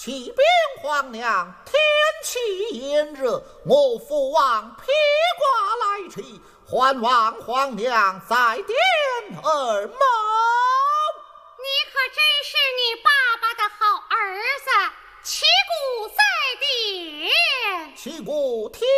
启禀皇娘，天气炎热，我父王披挂来迟，还望皇娘再点耳目。 你可真是你爸爸的好儿子，旗鼓在点。 旗鼓天